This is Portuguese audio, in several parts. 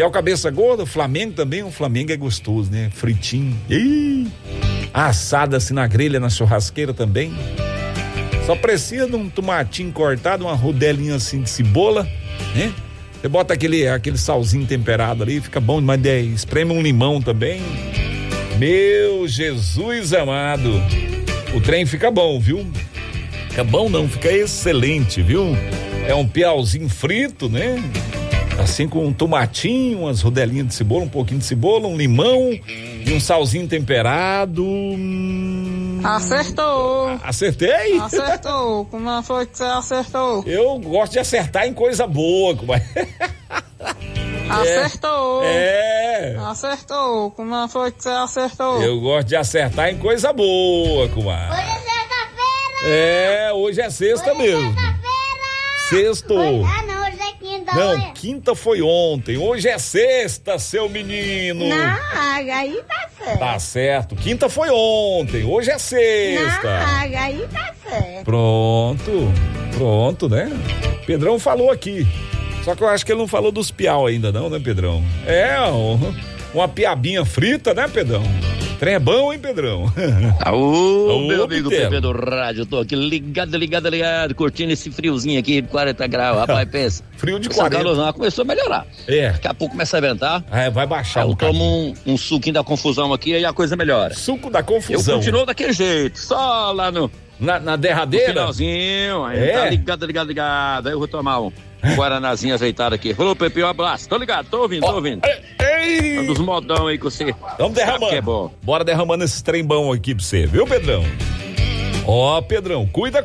Piau cabeça gorda, Flamengo também, o Flamengo é gostoso, né? Fritinho. Ih, assada assim na grelha, na churrasqueira também. Só precisa de um tomatinho cortado, uma rodelinha assim de cebola, né? Você bota aquele salzinho temperado ali, fica bom, mas espreme um limão também. Meu Jesus amado, o trem fica bom, viu? Fica bom não, fica excelente, viu? É um piauzinho frito, né? Assim com um tomatinho, umas rodelinhas de cebola, um pouquinho de cebola, um limão e um salzinho temperado. Acertou. Acertei? Acertou. Como foi que você acertou? Eu gosto de acertar em coisa boa, comadre. Acertou. Acertou. Como foi que você acertou? Eu gosto de acertar em coisa boa, comadre. Hoje é sexta-feira. Hoje é sexta mesmo. Sexto. Não, hoje é quinta. Não, quinta foi ontem. Hoje é sexta, seu menino. Não, aí tá certo. Tá certo. Quinta foi ontem. Hoje é sexta. Não, aí tá certo. Pronto, né? Pedrão falou aqui. Só que eu acho que ele não falou dos piau ainda não, né, Pedrão? Uma piabinha frita, né, Pedrão? Trem é bom, hein, Pedrão? Aô, meu amigo Pepe do rádio, tô aqui ligado, curtindo esse friozinho aqui de 40 graus, rapaz, pensa. Frio de 40. Calor começou a melhorar. Daqui a pouco começa a ventar. Vai baixar eu tomo um suquinho da confusão aqui e a coisa melhora. Suco da confusão. Eu continuo daquele jeito, só lá na derradeira? No finalzinho, aí tá ligado. Aí eu vou tomar um guaranazinho azeitado aqui. Falou, Pepe, um abraço. Tô ligado, tô ouvindo. Um dos modão aí que você. Vamos derramando. Que é bom. Bora derramando esse trem bom aqui pra você, viu, Pedrão? Pedrão, cuida.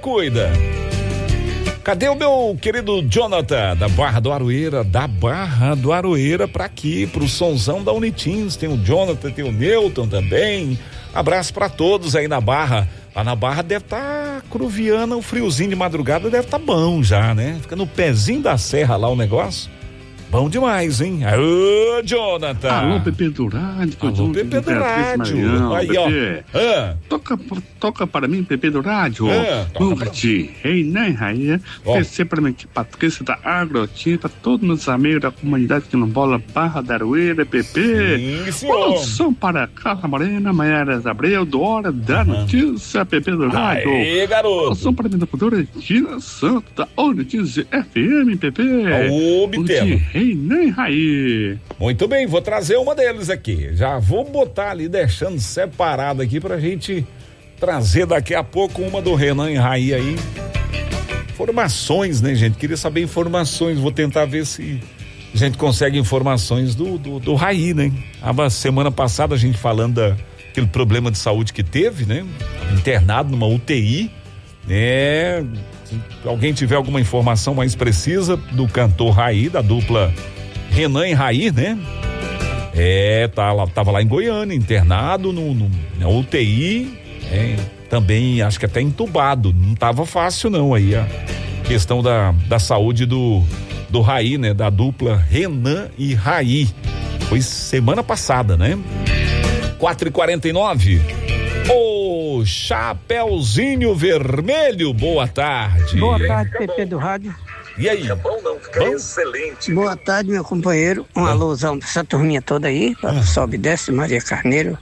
Cadê o meu querido Jonathan, da Barra do Aroeira, pra aqui, pro sonzão da Unitins? Tem o Jonathan, tem o Newton também. Abraço pra todos aí na Barra. Lá na Barra deve estar cruviana, o friozinho de madrugada deve estar bom já, né? Fica no pezinho da serra lá o negócio. Bom demais, hein? Alô, Jonathan. Alô, Pepe do Rádio. Alô, Pepe do Rádio. Aí, ó. Toca para mim, Pepe do Rádio. Curte, Renan Raia. Descer para mim aqui, Patrícia da Agrotinta, todos meus amigos da comunidade que não bola Barra da Aroeira, Pepe. São para Carla Morena, Maiara Abreu, do Hora da Notícia, Pepe do Rádio. Aê, garoto. São para mim da cultura Tina Santo, da Notícia FM, Pepe. Ô, Bitelo. Nem Raí. Muito bem, vou trazer uma deles aqui. Já vou botar ali, deixando separado aqui pra gente trazer daqui a pouco uma do Renan e Raí aí. Informações, né, gente? Queria saber informações. Vou tentar ver se a gente consegue informações do Raí, né? A semana passada a gente falando daquele problema de saúde que teve, né? Internado numa UTI, né? Se alguém tiver alguma informação mais precisa do cantor Raí, da dupla Renan e Raí, né? Tava lá em Goiânia, internado na UTI, também acho que até entubado, não tava fácil não aí a questão da saúde do Raí, né? Da dupla Renan e Raí. Foi semana passada, né? 4h49. Ô, Chapeuzinho Vermelho, boa tarde. Boa tarde, Pepe do Rádio. E aí? Bom, excelente. Boa tarde, meu companheiro. Um alôzão pra essa turminha toda aí. Sobe e desce, Maria Carneiro.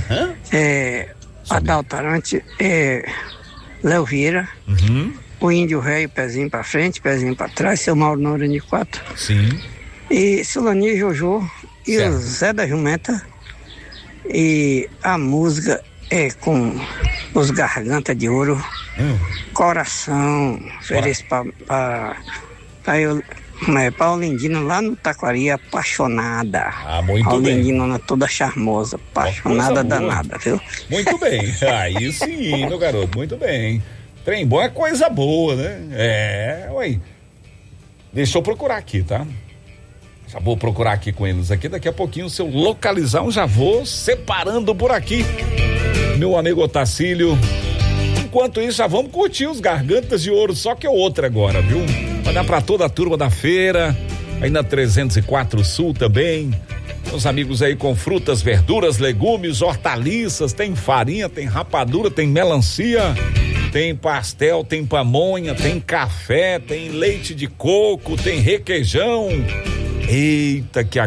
Adalto Tarante, Léo Vieira. O Índio Rei, pezinho pra frente, pezinho pra trás. Seu Mauro Nourani 4. Sim. E Silani Jojo. E certo. O Zé da Jumenta. E a música com os Garganta de Ouro, Coração, ofereço pra Paulindina lá no Taquari, apaixonada. Muito Paulindina toda charmosa, apaixonada danada, viu? Muito bem, aí sim, meu garoto, muito bem. Trem bom é coisa boa, né? Ué. Deixa eu procurar aqui, tá? Já vou procurar aqui com eles aqui, daqui a pouquinho se eu localizar, já vou separando por aqui. Meu amigo Otacílio. Enquanto isso, já vamos curtir os Gargantas de Ouro, só que é outra agora, viu? Vai dar pra toda a turma da feira, aí na 304 Sul também. Os amigos aí com frutas, verduras, legumes, hortaliças, tem farinha, tem rapadura, tem melancia, tem pastel, tem pamonha, tem café, tem leite de coco, tem requeijão. Eita, que